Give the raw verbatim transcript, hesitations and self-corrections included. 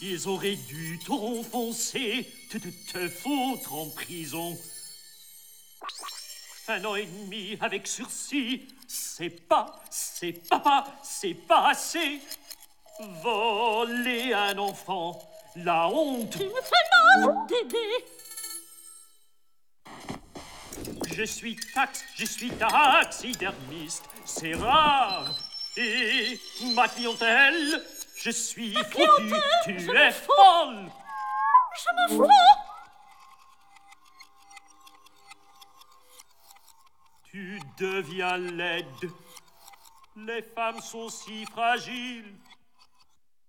Ils auraient dû t'enfoncer, te, te, te foutre en prison. Un an et demi avec sursis, c'est pas, c'est pas pas, c'est pas assez. Voler un enfant, la honte. Tu me fais mal, Dédé. Je suis tax, je suis taxidermiste, c'est rare. Et ma clientèle, je suis foutu, tu je es me fous. folle. Je me fous. Tu deviens laide. Les femmes sont si fragiles.